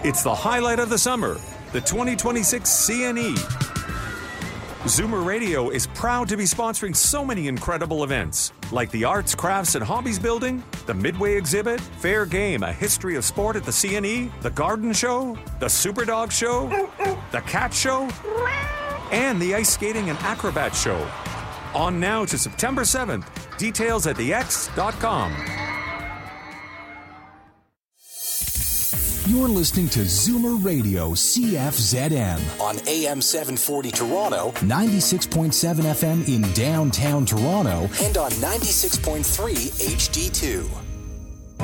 It's the highlight of the summer, the 2026 CNE. Zoomer Radio is proud to be sponsoring so many incredible events, like the Arts, Crafts, and Hobbies Building, the Midway Exhibit, Fair Game, a history of sport at the CNE, the Garden Show, the Superdog Show, the Cat Show, and the Ice Skating and Acrobat Show. On now to September 7th. Details at thex.com. You're listening to Zoomer Radio CFZM on AM 740 Toronto, 96.7 FM in downtown Toronto, and on 96.3 HD2.